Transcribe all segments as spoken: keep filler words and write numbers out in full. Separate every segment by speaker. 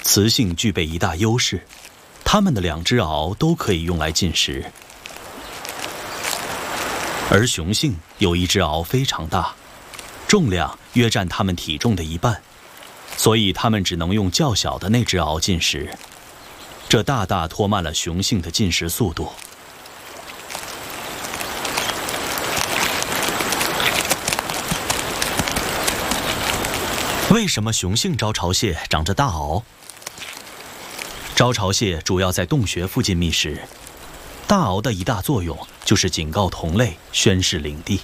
Speaker 1: 雌性具备一大优势，它们的两只螯都可以用来进食，而雄性有一只螯非常大，重量约占它们体重的一半，所以它们只能用较小的那只螯进食，这大大拖慢了雄性的进食速度。为什么雄性招潮蟹长着大螯？招潮蟹主要在洞穴附近觅食，大螯的一大作用就是警告同类，宣示领地。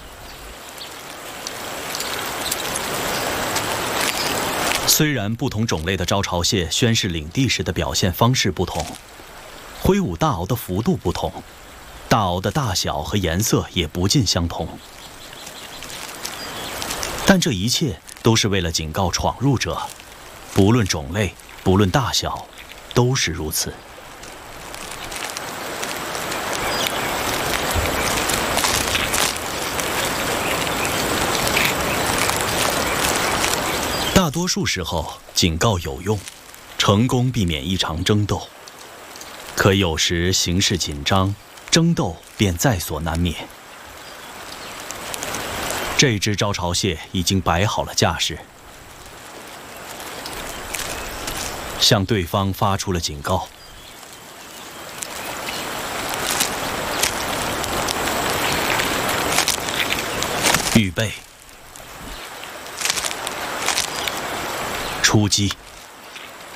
Speaker 1: 虽然不同种类的招潮蟹宣示领地时的表现方式不同，挥舞大螯的幅度不同，大螯的大小和颜色也不尽相同，但这一切都是为了警告闯入者，不论种类，不论大小，都是如此。大多数时候，警告有用，成功避免一场争斗。可有时形势紧张，争斗便在所难免。这只招潮蟹已经摆好了架势，向对方发出了警告。预备，出击！